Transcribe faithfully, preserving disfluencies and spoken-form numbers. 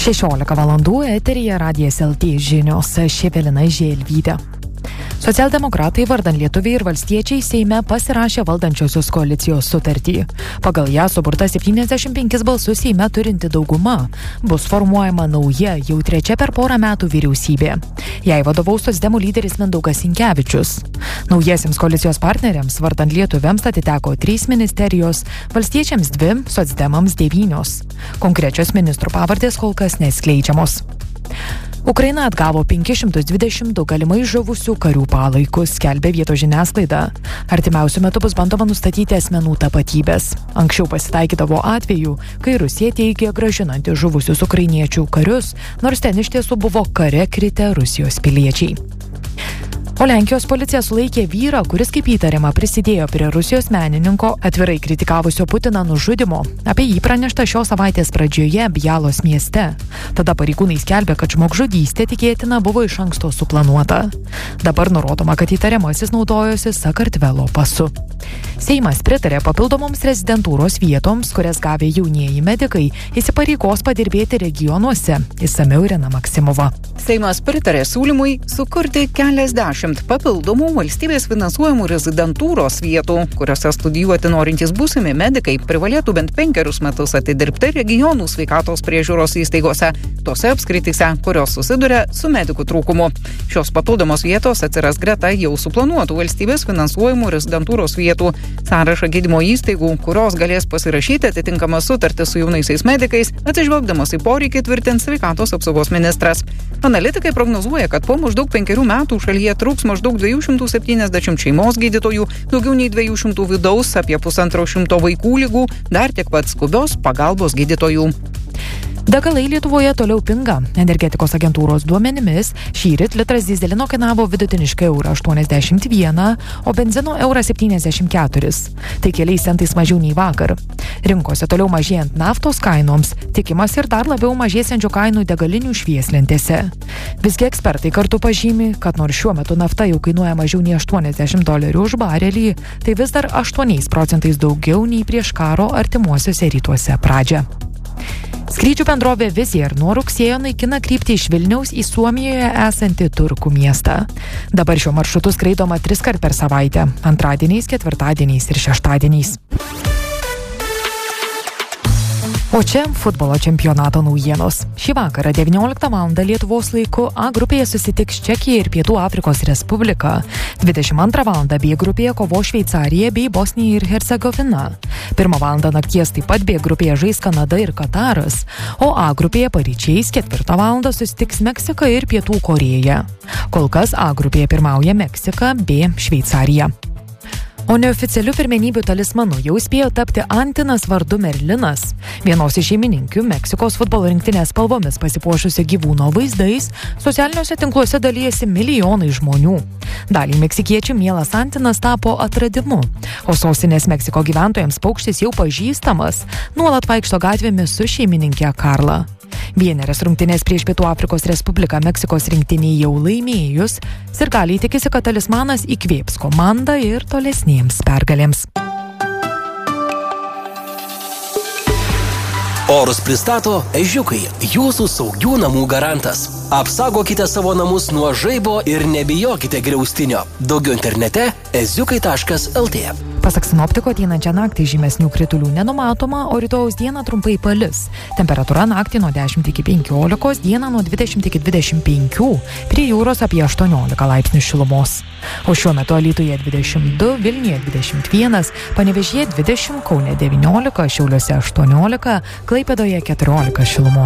šešiolika valandų eteryje Radijas L T žinios, Evelina Želvytė. Socialdemokratai vardan Lietuviai ir valstiečiai Seime pasirašė valdančiosios koalicijos sutartį. Pagal ją suburta septyniasdešimt penkis balsus Seime turinti dauguma. Bus formuojama nauja, jau trečia per porą metų vyriausybė. Jai vadovaus socdemų lyderis Mindaugas Sinkevičius. Naujiesiems koalicijos partneriams vardan lietuviams atiteko trys ministerijos, valstiečiams dvi, socdemams devynios. Konkrečios ministrų pavardės kol kas neskleidžiamos. Ukraina atgavo penkis šimtus dvidešimt du galimai žuvusių karių palaikus, skelbė vietos žiniasklaida. Artimiausiu metu bus bandoma nustatyti asmenų tapatybės. Anksčiau pasitaikydavo atvejų, kai Rusija teigė grąžinanti žuvusius ukrainiečių karius, nors ten iš tiesų buvo kare kritę Rusijos piliečiai. O Lenkijos policija sulaikė vyrą, kuris kaip įtariama prisidėjo prie Rusijos menininko atvirai kritikavusio Putiną nužudimo. Apie jį pranešta šios savaitės pradžioje Bjalos mieste. Tada pareigūnai skelbė, kad žmogžudystė tikėtina buvo iš anksto suplanuota. Dabar nurodoma, kad įtariamasis naudojosi Sakartvelo pasu. Seimas pritarė papildomoms rezidentūros vietoms, kurias gavę jaunieji medikai įsipareigos padirbėti regionuose. Išsamiau Irena Maksimova. Seimas pritarė siūlymui sukurti keliasdešimt papildomų valstybės finansuojamų rezidentūros vietų, kuriuose studijuoti norintys būsimi medikai privalėtų bent penkerius metus atidirbti regionų sveikatos priežiūros įstaigose, tose apskrityse, kurios susiduria su medikų trūkumu. Šios papildomos vietos atsiras greta jau suplanuotų valstybės finansuojamų rezidentūros vietų. Sąrašą gydymo įstaigų, kurios galės pasirašyti atitinkamą sutartį su jaunaisiais medikais, atsižvelgdamas į poreikį tvirtins sveikatos apsaugos ministras. Analitikai prognozuoja, kad po maždaug penkerių metų šalyje trūks maždaug dviejų šimtų septyniasdešimt šeimos gydytojų, daugiau nei dviejų šimtų vidaus, apie pusantro šimto vaikų ligų, dar tiek pat skubios pagalbos gydytojų. Degalai Lietuvoje toliau pinga. Energetikos agentūros duomenimis šįryt litras dyzelino kainavo vidutiniškai eurą aštuoniasdešimt vieną, o benzino eurą septyniasdešimt keturis. Tai keliais centais mažiau nei vakar. Rinkose toliau mažėjant naftos kainoms, tikimas ir dar labiau mažėsiančių kainų degalinių švieslentėse. Visgi ekspertai kartu pažymi, kad nors šiuo metu nafta jau kainuoja mažiau nei aštuoniasdešimt dolerių už barelį, tai vis dar aštuoniais procentais daugiau nei prieš karo artimuosiuose rytuose pradžią. Skrydžių bendrovė Wizz Air nuo rugsėjo naikina kryptį iš Vilniaus į Suomijoje esantį Turku miestą. Dabar šiuo maršrutu skraidoma tris kart per savaitę – antradieniais, ketvirtadieniais ir šeštadieniais. O čia futbolo čempionato naujienos. Šį vakarą devynioliktą valandą Lietuvos laiku A grupėje susitiks Čekija ir Pietų Afrikos Respublika. dvidešimt antrą valandą B grupėje kovo Šveicarija bei Bosnija ir Hercegovina. Pirmą valandą nakties taip pat B grupėje žais Kanada ir Kataras, o A grupėje paryčiais ketvirtą valandą susitiks Meksika ir Pietų Korėja. Kol kas A grupėje pirmauja Meksika, B Šveicarija. O neoficialiu pirmenybių talismanu jau spėjo tapti Antinas vardu Merlinas. Vienos iš šeimininkių Meksikos futbolo rinktinės spalvomis pasipuošusio gyvūno vaizdais socialiniuose tinkluose dalijasi milijonai žmonių. Daliai meksikiečių mielas Antinas tapo atradimu, o sostinės Meksiko gyventojams paukštis jau pažįstamas, nuolat vaikšto gatvėmis su šeimininkė Karla. Vienerias rungtynės prieš Pietų Afrikos Respubliką Meksikos rinktinėje jau laimėjus, sirgaliai tikisi, kad talismanas įkvėps komandą ir tolesnėms pergalėms. Orus pristato Ežiukai, jūsų saugių namų garantas. Apsaugokite savo namus nuo žaibo ir nebijokite griaustinio. Daugiau internete eziukai taškas el tė. Pasak sinoptiko, ateinančią naktį žymesnių kritulių nenumatoma, o rytojaus dieną trumpai palis. Temperatūra naktį nuo dešimt iki penkiolikos, dieną nuo dvidešimt iki dvidešimt penkių, prie jūros apie aštuoniolika laipsnių šilumos. O šiuo metu Alytuje dvidešimt du, Vilniuje dvidešimt vienas, Panevėžyje dvidešimt, Kaune devyniolika, Šiauliuose aštuoniolika, Klaipėdoje keturiolika šilumos.